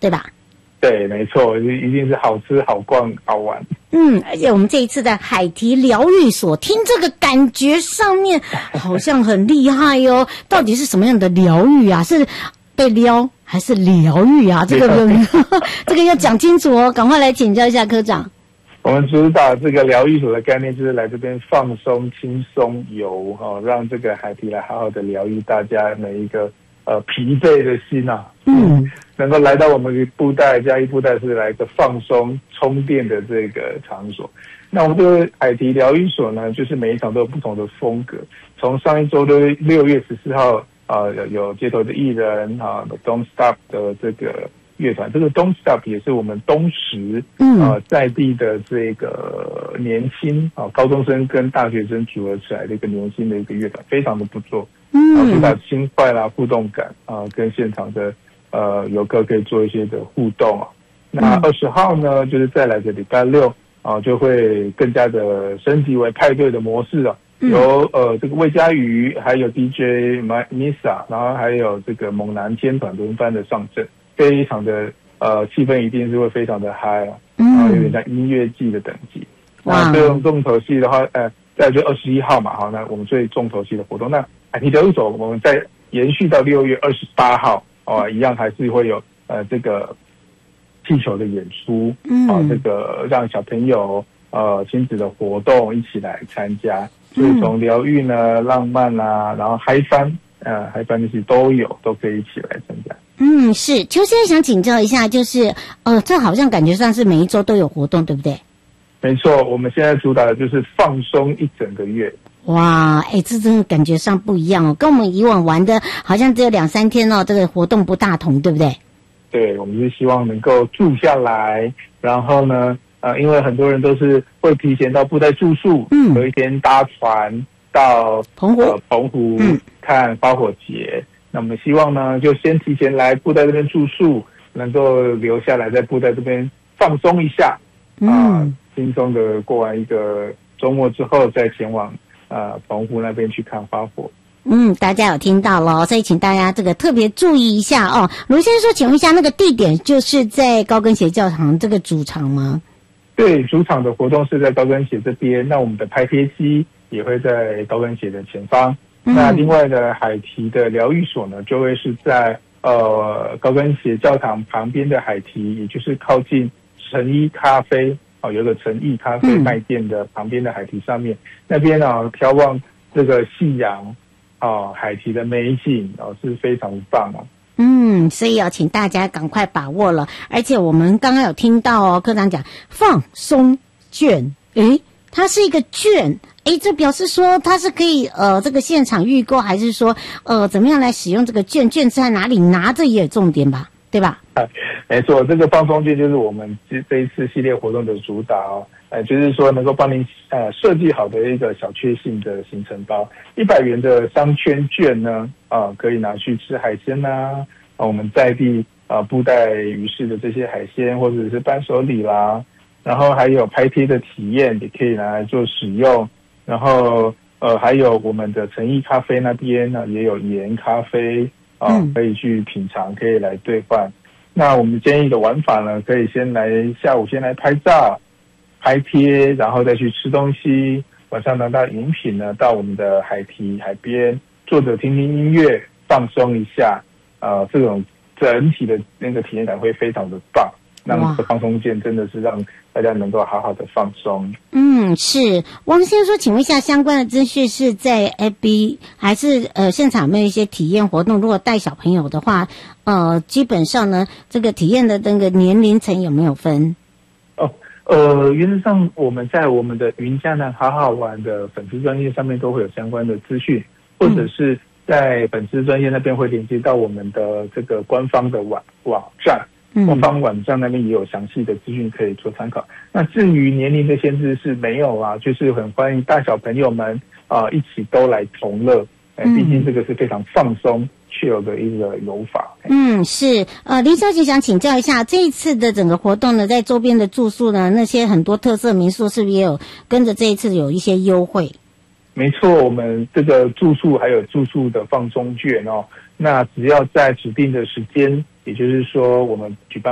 对吧？ 对，没错，一定是好吃、好逛、好玩。 而且我们这一次的海堤疗愈所，听这个感觉上面好像很厉害哦。到底是什么样的疗愈啊？是被撩还是疗愈啊？这个这个要讲清楚哦，赶快来请教一下科长。 我们主打这个疗愈所的概念，就是来这边放松、轻松游让这个海堤来好好的疗愈大家每一个疲惫的心啊。能够来到我们布袋嘉义布袋是来个放松充电的这个场所。那我们这个海堤疗愈所呢，就是每一场都有不同的风格。从上一周的6月14号有街头的艺人Don't Stop 的这个乐团，这个 Don't Stop 也是我们东石在地的这个年轻高中生跟大学生组合起来的一个年轻的一个乐团，非常的不错。主打轻快啦、互动感跟现场的游客可以做一些的互动那20号呢，就是再来的礼拜六就会更加的升级为派对的模式由这个魏佳瑜还有 DJ Misa， 然后还有这个猛男天团轮番的上阵，非常的气氛一定是会非常的嗨然后有点像音乐季的等级。那这种重头戏的话，再就21号嘛，那我们最重头戏的活动，那海堤疗愈所我们再延续到6月28号一样还是会有这个气球的演出这个让小朋友亲子的活动一起来参加。所以从疗愈呢、浪漫然后嗨翻那些都可以一起来参加。 是。邱先生想请教一下，就是这好像感觉上是每一周都有活动，对不对？ 没错，我们现在主打的就是放松一整个月。 哇，这真的感觉上不一样跟我们以往玩的好像只有2-3天这个活动不大同，对不对？ 对，我们是希望能够住下来，然后呢因为很多人都是会提前到布袋住宿，有一天搭船到澎湖看花火节。那我们希望呢，就先提前来布袋这边住宿，能够留下来在布袋这边放松一下，轻松的过完一个周末之后，再前往澎湖那边去看花火。 大家有听到了，所以请大家这个特别注意一下卢先生说，请问一下，那个地点就是在高跟鞋教堂这个主场吗？ 对，主场的活动是在高跟鞋这边，那我们的拍贴机也会在高跟鞋的前方。那另外的海堤的疗愈所呢，就会是在高跟鞋教堂旁边的海堤，也就是靠近诚意咖啡有个诚意咖啡卖店的旁边的海堤上面，那边眺望这个夕阳海堤的美景是非常棒所以请大家赶快把握了。而且我们刚刚有听到科长讲放松券，它是一个券，这表示说它是可以这个现场预购，还是说怎么样来使用这个券？券是在哪里拿，这也有重点吧，对吧？ 没错，这个放松券就是我们这一次系列活动的主打就是说能够帮您设计好的一个小确幸的行程包。100元的商圈券呢可以拿去吃海鲜我们在地布袋鱼市的这些海鲜，或者是伴手礼啦，然后还有拍贴的体验也可以拿来做使用。然后还有我们的诚意咖啡那边呢也有盐咖啡可以去品尝，可以来兑换。那我们建议的玩法呢，可以下午先来拍照拍贴，然后再去吃东西，晚上拿到饮品呢到我们的海边坐着听听音乐放松一下这种整体的那个体验感会非常的棒。那么放松券真的是让大家能够好好的放松。 是。王先生说，请问一下，相关的资讯是在 FB 还是现场有没有一些体验活动？如果带小朋友的话基本上呢这个体验的那个年龄层有没有分？ 原则上我们在我们的云嘉南好好玩的粉丝专页上面都会有相关的资讯，或者是在粉丝专页那边会连接到我们的这个官方的网站，官方网站那边也有详细的资讯可以做参考。那至于年龄的限制是没有就是很欢迎大小朋友们一起都来同乐，毕竟这个是非常放松chill的一个游法。 是。林小姐想请教一下，这一次的整个活动呢，在周边的住宿呢，那些很多特色民宿是不是也有跟着这一次有一些优惠？ 没错，我们这个住宿还有住宿的放松券那只要在指定的时间，也就是说我们举办